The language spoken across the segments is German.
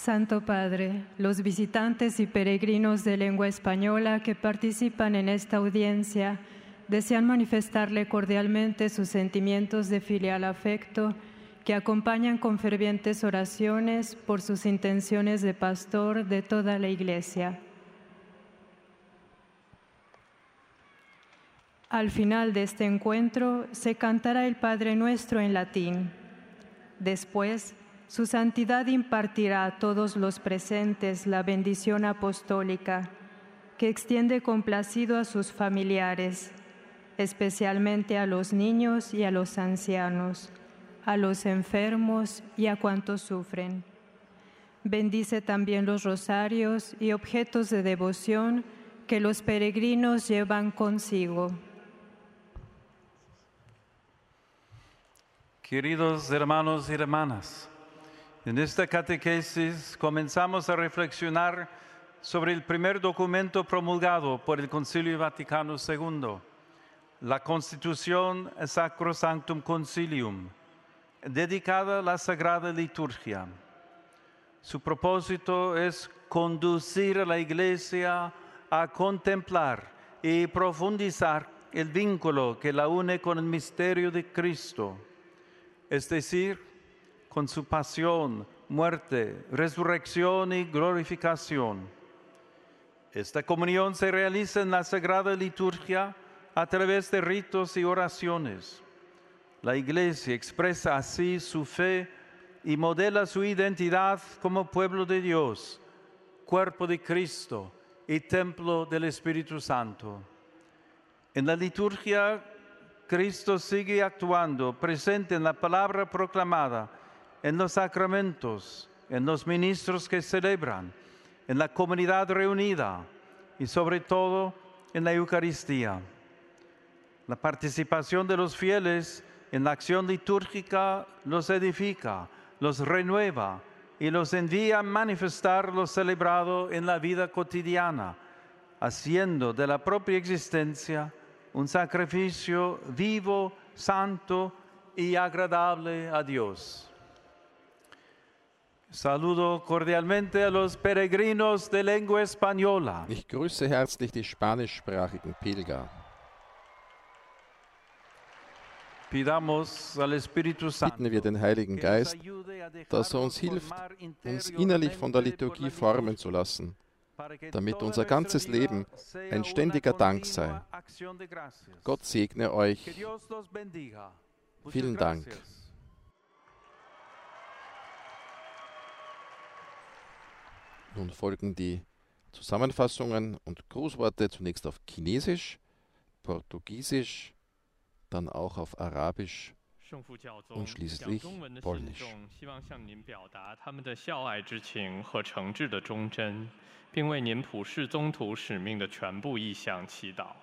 Santo Padre, los visitantes y peregrinos de lengua española que participan en esta audiencia desean manifestarle cordialmente sus sentimientos de filial afecto que acompañan con fervientes oraciones por sus intenciones de pastor de toda la Iglesia. Al final de este encuentro se cantará el Padre Nuestro en latín. Después, Su Santidad impartirá a todos los presentes la bendición apostólica que extiende complacido a sus familiares, especialmente a los niños y a los ancianos, a los enfermos y a cuantos sufren. Bendice también los rosarios y objetos de devoción que los peregrinos llevan consigo. Queridos hermanos y hermanas, en esta catequesis comenzamos a reflexionar sobre el primer documento promulgado por el Concilio Vaticano II, la Constitución Sacrosanctum Concilium, dedicada a la Sagrada Liturgia. Su propósito es conducir a la Iglesia a contemplar y profundizar el vínculo que la une con el misterio de Cristo, es decir, con su pasión, muerte, resurrección y glorificación. Esta comunión se realiza en la Sagrada Liturgia a través de ritos y oraciones. La Iglesia expresa así su fe y modela su identidad como pueblo de Dios, cuerpo de Cristo y templo del Espíritu Santo. En la liturgia, Cristo sigue actuando, presente en la palabra proclamada, en los sacramentos, en los ministros que celebran, en la comunidad reunida y sobre todo en la Eucaristía. La participación de los fieles en la acción litúrgica los edifica, los renueva y los envía a manifestar lo celebrado en la vida cotidiana, haciendo de la propia existencia un sacrificio vivo, santo y agradable a Dios. Saludo cordialmente a los peregrinos de lengua española. Ich grüße herzlich die spanischsprachigen Pilger. Pidamos al Espíritu Santo, Bitten wir den Heiligen Geist, dass er uns hilft, uns innerlich von der Liturgie formen zu lassen, damit unser ganzes Leben ein ständiger Dank sei. Gott segne euch. Vielen Dank. Nun folgen die Zusammenfassungen und Grußworte zunächst auf Chinesisch, Portugiesisch, dann auch auf Arabisch und schließlich Polnisch. 并为您普世宗徒使命的全部意向祈祷。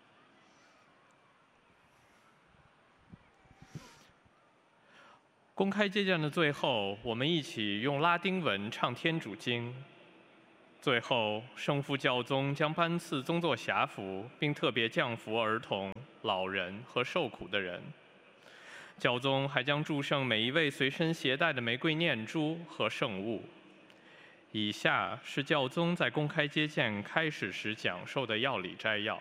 公开接见的最后，我们一起用拉丁文唱天主经。最后，圣父教宗将颁赐宗座辖服，并特别降服儿童、老人和受苦的人。教宗还将祝圣每一位随身携带的玫瑰念珠和圣物。以下是教宗在公开接见开始时讲授的要理摘要。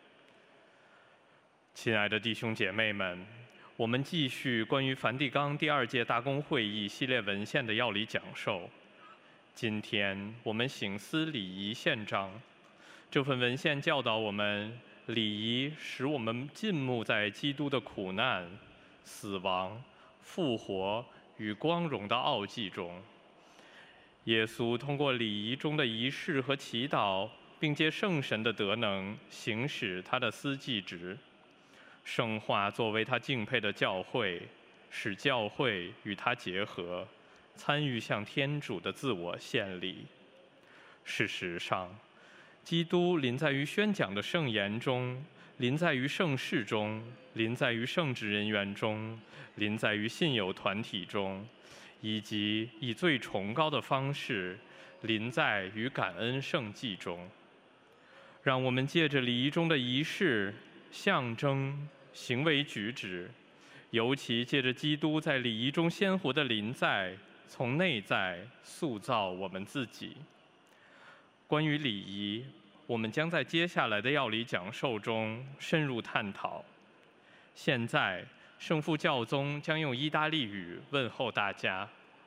亲爱的弟兄姐妹们，我们继续关于梵蒂冈第2届大公会议系列文献的要理讲授。今天我们省思礼仪宪章，这份文献教导我们，礼仪使我们浸没在基督的苦难、死亡、复活与光荣的奥迹中。耶稣通过礼仪中的仪式和祈祷，并借圣神的德能行使他的司祭职，圣化作为他敬佩的教会，使教会与他结合，参与向天主的自我献礼。事实上，基督临在于宣讲的圣言中，临在于圣事中，临在于圣职人员中，临在于信友团体中，以及以最崇高的方式临在于感恩圣祭中。让我们借着礼仪中的仪式、象征、行为举止，尤其借着基督在礼仪中鲜活的临在， 从内在塑造我们自己。关于礼仪，我们将在接下来的要理讲授中深入探讨。现在，圣父教宗将用意大利语问候大家。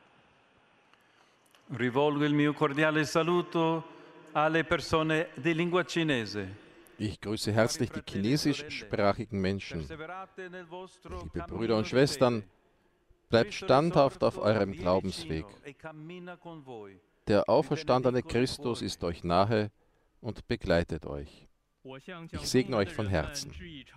Rivolgo il mio cordiale saluto alle persone di lingua cinese. Ich grüße herzlich die chinesischsprachigen Menschen. Liebe Brüder und Schwestern, bleibt standhaft auf eurem Glaubensweg. Der auferstandene Christus ist euch nahe und begleitet euch. Ich segne euch von Herzen.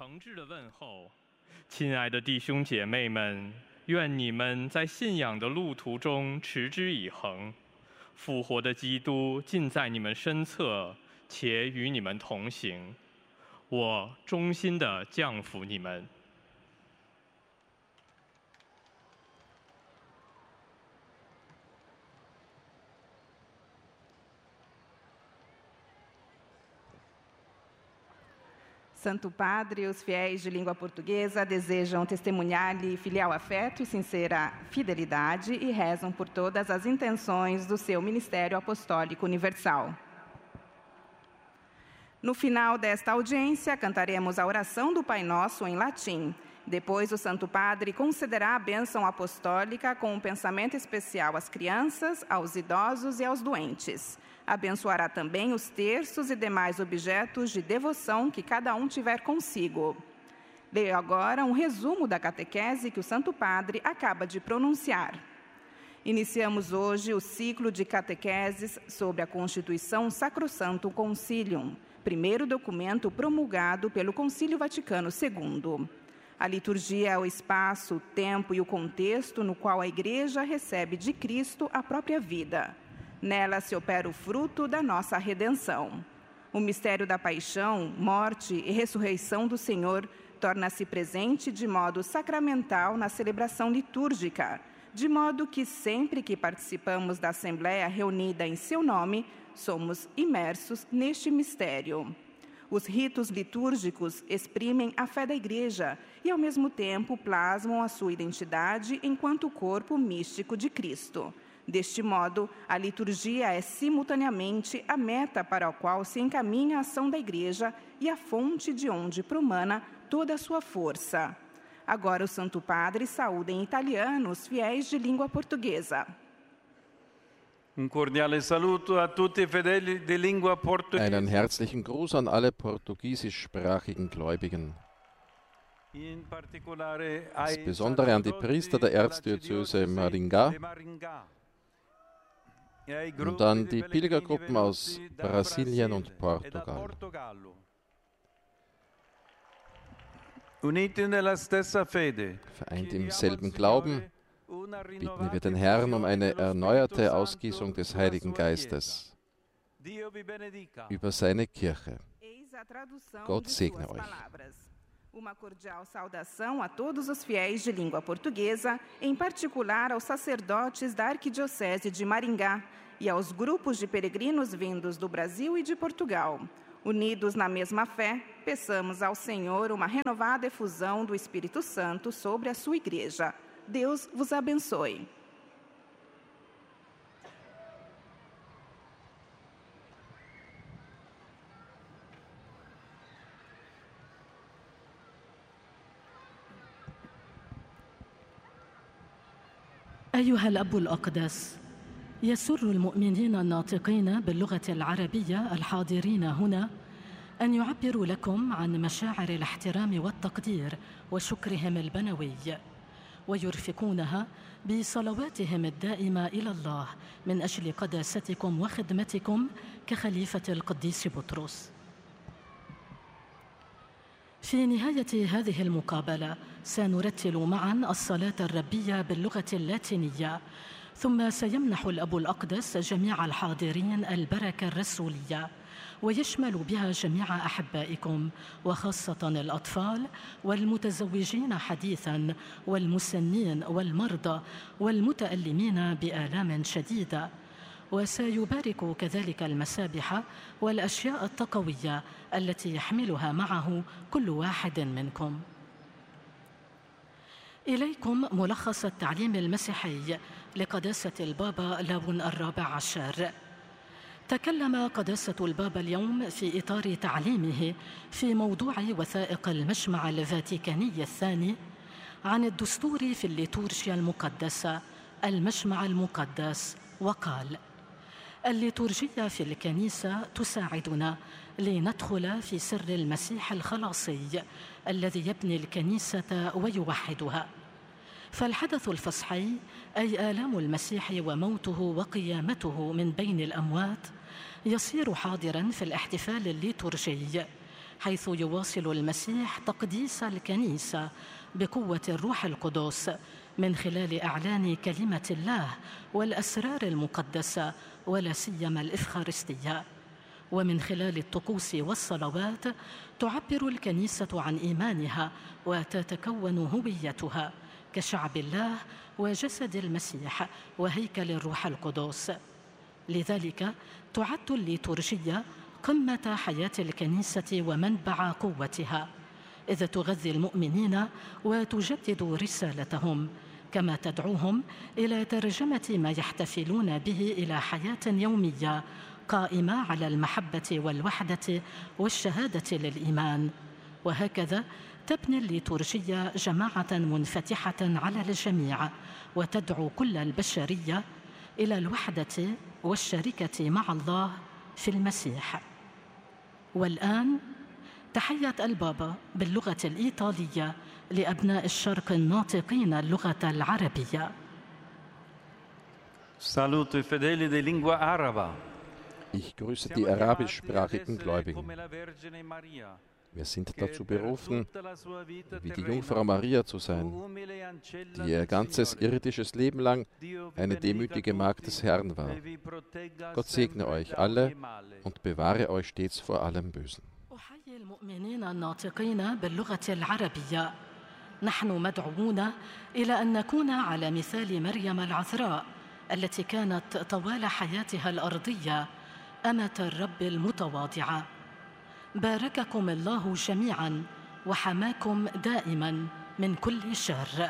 亲爱的弟兄姐妹们，愿你们在信仰的路途中持之以恒，复活的基督近在你们身侧，且与你们同行。我衷心地降服你们。 Santo Padre, os fiéis de língua portuguesa desejam testemunhar-lhe filial afeto e sincera fidelidade e rezam por todas as intenções do seu ministério apostólico universal. No final desta audiência, cantaremos a oração do Pai Nosso em latim. Depois, o Santo Padre concederá a bênção apostólica com um pensamento especial às crianças, aos idosos e aos doentes. Abençoará também os terços e demais objetos de devoção que cada um tiver consigo. Leio agora um resumo da catequese que o Santo Padre acaba de pronunciar. Iniciamos hoje o ciclo de catequeses sobre a Constituição Sacrosanctum Concilium, primeiro documento promulgado pelo Concílio Vaticano II. A liturgia é o espaço, o tempo e o contexto no qual a Igreja recebe de Cristo a própria vida. Nela se opera o fruto da nossa redenção. O mistério da paixão, morte e ressurreição do Senhor torna-se presente de modo sacramental na celebração litúrgica, de modo que sempre que participamos da Assembleia reunida em seu nome, somos imersos neste mistério. Os ritos litúrgicos exprimem a fé da Igreja e, ao mesmo tempo, plasmam a sua identidade enquanto corpo místico de Cristo. Deste modo, a liturgia é simultaneamente a meta para a qual se encaminha a ação da Igreja e a fonte de onde promana toda a sua força. Agora o Santo Padre saúda em italiano os fiéis de língua portuguesa. Un cordiale saluto a tutti i fedeli di lingua portoghese. Einen herzlichen Gruß an alle portugiesischsprachigen Gläubigen. Insbesondere an die Priester der Erzdiözese Maringá und an die Pilgergruppen aus Brasilien und Portugal. Vereint im selben Glauben bitten wir den Herrn um eine erneuerte Ausgießung des Heiligen Geistes über seine Kirche. Gott segne euch. Uma cordial saudação a todos os fiéis de língua portuguesa, em particular aos sacerdotes da Arquidiocese de Maringá e aos grupos de peregrinos vindos do Brasil e de Portugal. Unidos na mesma fé, peçamos ao Senhor uma renovada efusão do Espírito Santo sobre a sua Igreja. Deus vos abençoe. أيها الأب الأقدس، يسر المؤمنين الناطقين باللغة العربية الحاضرين هنا أن يعبروا لكم عن مشاعر الاحترام والتقدير وشكرهم البنوي، ويرفقونها بصلواتهم الدائمة إلى الله من أجل قداستكم وخدمتكم كخليفة القديس بطرس. في نهاية هذه المقابلة سنرتل معا الصلاة الربية باللغة اللاتينية، ثم سيمنح الأب الأقدس جميع الحاضرين البركة الرسولية، ويشمل بها جميع أحبائكم وخاصة الأطفال والمتزوجين حديثاً والمسنين والمرضى والمتألمين بآلام شديدة، وسيبارك كذلك المسابح والأشياء التقوية التي يحملها معه كل واحد منكم. إليكم ملخص التعليم المسيحي لقداسة البابا لون ال14. تكلم قداسة البابا اليوم في إطار تعليمه في موضوع وثائق المجمع الفاتيكاني الثاني عن الدستور في الليتورجيا المقدسة، المجمع المقدس، وقال: الليتورجية في الكنيسة تساعدنا لندخل في سر المسيح الخلاصي الذي يبني الكنيسة ويوحدها. فالحدث الفصحي، أي آلام المسيح وموته وقيامته من بين الأموات، يصير حاضراً في الاحتفال الليتورجي، حيث يواصل المسيح تقديس الكنيسة بقوة الروح القدس من خلال إعلان كلمة الله والأسرار المقدسة ولا سيما الإفخارستية. ومن خلال الطقوس والصلوات تعبر الكنيسة عن إيمانها وتتكون هويتها كشعب الله وجسد المسيح وهيكل الروح القدس. لذلك تعد الليتورجية قمة حياة الكنيسة ومنبع قوتها، إذ تغذي المؤمنين وتجدد رسالتهم، كما تدعوهم إلى ترجمة ما يحتفلون به إلى حياة يومية قائمة على المحبة والوحدة والشهادة للإيمان. وهكذا تبني الليتورجية جماعة منفتحة على الجميع، وتدعو كل البشرية إلى الوحدة والشركة مع الله في المسيح. والآن تحية البابا باللغة الإيطالية لأبناء الشرق الناطقين اللغة العربية. Saluto i fedeli di lingua araba. Ich grüße die arabischsprachigen Gläubigen. Wir sind dazu berufen, wie die Jungfrau Maria zu sein, die ihr ganzes irdisches Leben lang eine demütige Magd des Herrn war. Gott segne euch alle und bewahre euch stets vor allem Bösen. أحيي المؤمنين الناطقين باللغة العربية. نحن مدعوون إلى أن نكون على مثال مريم العذراء التي كانت طوال حياتها الأرضية أمة الرب المتواضعة. بارككم الله جميعاً وحماكم دائماً من كل شر.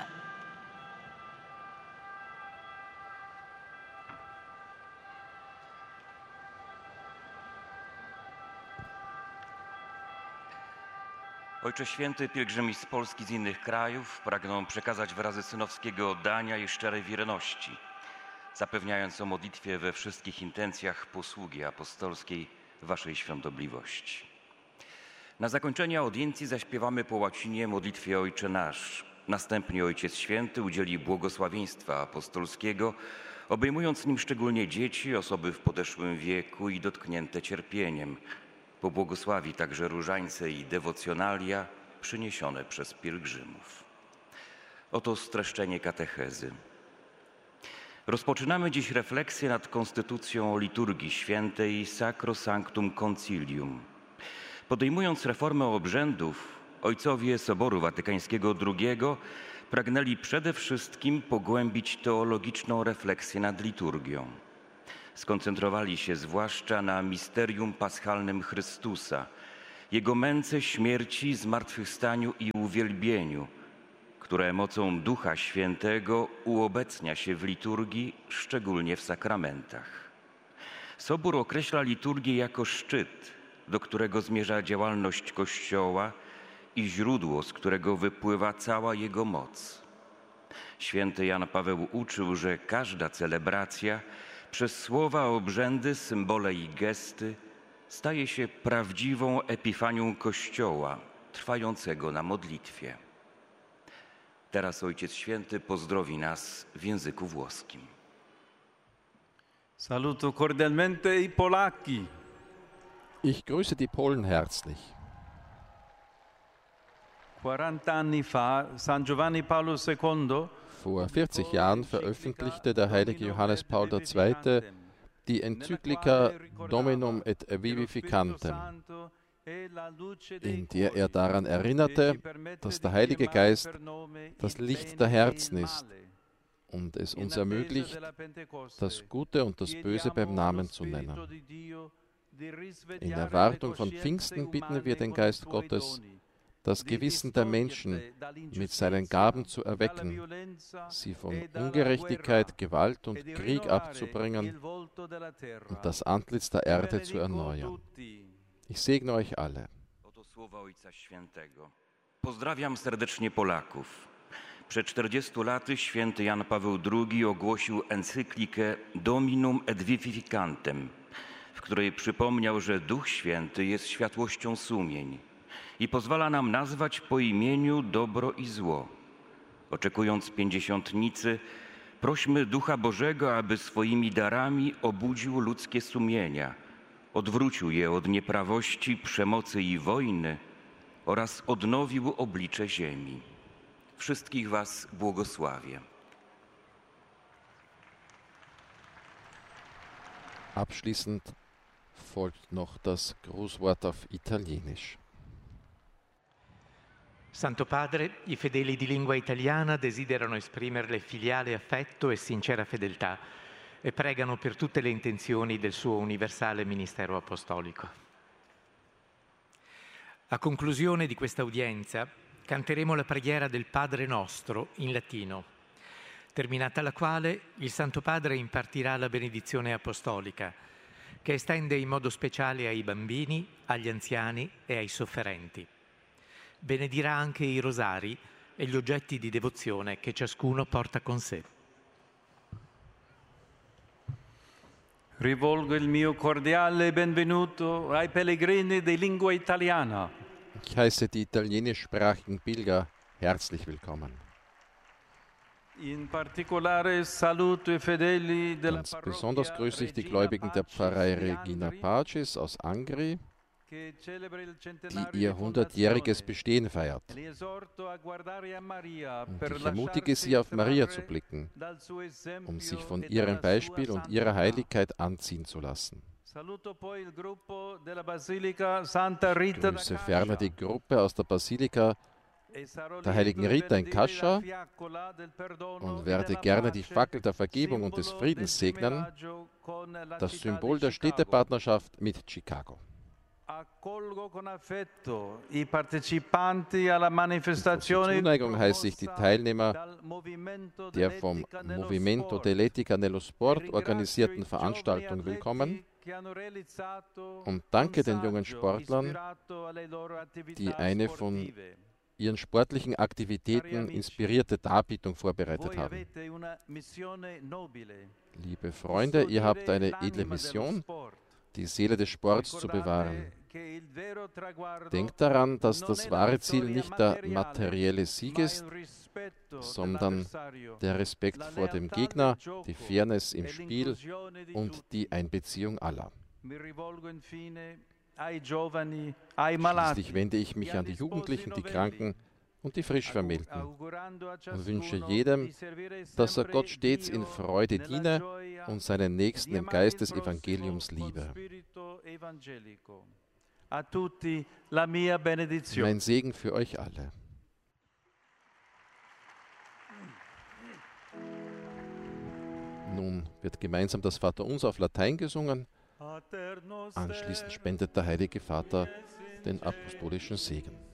Ojcze Święty, pielgrzymi z Polski, z innych krajów pragną przekazać wyrazy synowskiego oddania i szczerej wierności, zapewniając o modlitwie we wszystkich intencjach posługi apostolskiej Waszej świątobliwości. Na zakończenie audiencji zaśpiewamy po łacinie modlitwie Ojcze Nasz. Następnie Ojciec Święty udzieli błogosławieństwa apostolskiego, obejmując nim szczególnie dzieci, osoby w podeszłym wieku i dotknięte cierpieniem. Pobłogosławi także różańce i dewocjonalia przyniesione przez pielgrzymów. Oto streszczenie katechezy. Rozpoczynamy dziś refleksję nad konstytucją liturgii świętej Sacro Sanctum Concilium. Podejmując reformę obrzędów, ojcowie Soboru Watykańskiego II pragnęli przede wszystkim pogłębić teologiczną refleksję nad liturgią. Skoncentrowali się zwłaszcza na misterium paschalnym Chrystusa, Jego męce, śmierci, zmartwychwstaniu i uwielbieniu, które mocą Ducha Świętego uobecnia się w liturgii, szczególnie w sakramentach. Sobór określa liturgię jako szczyt, do którego zmierza działalność Kościoła i źródło, z którego wypływa cała jego moc. Święty Jan Paweł uczył, że każda celebracja przez słowa, obrzędy, symbole i gesty staje się prawdziwą epifanią Kościoła, trwającego na modlitwie. Teraz Ojciec Święty pozdrowi nas w języku włoskim. Saluto cordialmente i Polacchi. Ich grüße die Polen herzlich. 40 anni fa, San Giovanni Paolo II Vor 40 Jahren veröffentlichte der heilige Johannes Paul II. Die Enzyklika Dominum et Vivificantem, in der er daran erinnerte, dass der Heilige Geist das Licht der Herzen ist und es uns ermöglicht, das Gute und das Böse beim Namen zu nennen. In Erwartung von Pfingsten bitten wir den Geist Gottes, das Gewissen der Menschen mit seinen Gaben zu erwecken, sie von Ungerechtigkeit, Gewalt und Krieg abzubringen und das Antlitz der Erde zu erneuern. Ich segne euch alle. Pozdrawiam serdecznie Polaków. Przed 40 laty święty Jan Paweł II ogłosił encyklikę Dominum et Vivificantem, w której przypomniał, że Duch Święty jest światłością sumień i pozwala nam nazwać po imieniu dobro i zło. Oczekując pięćdziesiątnicy, prośmy Ducha Bożego, aby swoimi darami obudził ludzkie sumienia, odwrócił je od nieprawości, przemocy i wojny oraz odnowił oblicze ziemi. Wszystkich was błogosławię. Abschließend folgt noch das Grußwort auf Italienisch. Santo Padre, i fedeli di lingua italiana desiderano esprimerle filiale affetto e sincera fedeltà e pregano per tutte le intenzioni del suo universale ministero apostolico. A conclusione di questa udienza canteremo la preghiera del Padre Nostro in latino, terminata la quale il Santo Padre impartirà la benedizione apostolica, che estende in modo speciale ai bambini, agli anziani e ai sofferenti. Benedirà anche i rosari e gli oggetti di devozione che ciascuno porta con sé. Rivolgo il mio cordiale benvenuto ai pellegrini di lingua italiana. Ich heiße die italienischsprachigen Pilger herzlich willkommen. In particolare saluto i fedeli della Ganz besonders grüße ich die Gläubigen der Pfarrei Regina Pacis aus Angri, die ihr 100-jähriges Bestehen feiert. Und ich ermutige sie, auf Maria zu blicken, um sich von ihrem Beispiel und ihrer Heiligkeit anziehen zu lassen. Ich grüße ferner die Gruppe aus der Basilika der Heiligen Rita in Cascia und werde gerne die Fackel der Vergebung und des Friedens segnen, das Symbol der Städtepartnerschaft mit Chicago. Zur Zuneigung heiße ich die Teilnehmer der vom Movimento dell'Etica nello Sport organisierten Veranstaltung willkommen und danke den jungen Sportlern, die eine von ihren sportlichen Aktivitäten inspirierte Darbietung vorbereitet haben. Liebe Freunde, ihr habt eine edle Mission, die Seele des Sports zu bewahren. Denkt daran, dass das wahre Ziel nicht der materielle Sieg ist, sondern der Respekt vor dem Gegner, die Fairness im Spiel und die Einbeziehung aller. Schließlich wende ich mich an die Jugendlichen, die Kranken und die Frischvermählten und wünsche jedem, dass er Gott stets in Freude diene und seinen Nächsten im Geist des Evangeliums liebe. Mein Segen für euch alle. Nun wird gemeinsam das Vaterunser auf Latein gesungen. Anschließend spendet der Heilige Vater den apostolischen Segen.